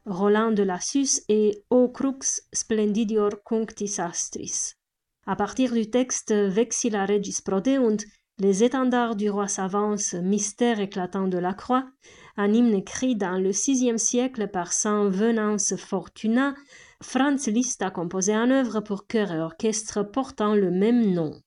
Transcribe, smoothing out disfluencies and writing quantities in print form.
Roland de Lassus et O crux splendidior cunctis astris. À partir du texte Vexilla Regis prodeunt, les étendards du roi s'avancent, mystère éclatant de la croix, un hymne écrit dans le VIe siècle par saint Venance Fortunat, Franz Liszt a composé une œuvre pour chœur et orchestre portant le même nom.